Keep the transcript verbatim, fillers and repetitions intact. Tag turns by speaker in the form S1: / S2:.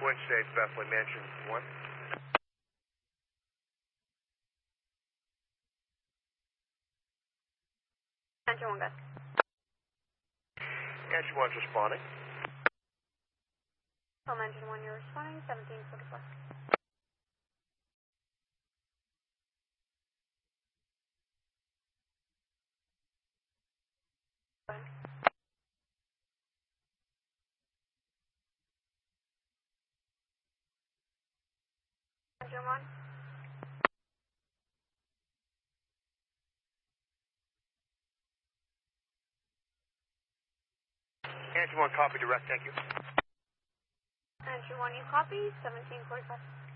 S1: Twin States, Bethlehem Mansion one.
S2: Mansion one, guys.
S1: Mansion one's responding.
S2: Oh, Mansion one, you're responding, seventeen forty-four. Mansion one.
S1: Mansion one, copy direct, thank you.
S2: Mansion one, you copy, seventeen forty-five.